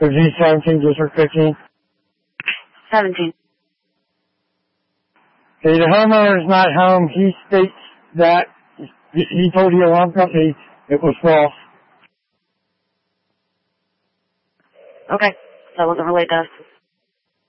Virginia 17, District 15. 17. Okay, the homeowner is not home. He states that he told the alarm company it was false. Okay. That wasn't relayed to us.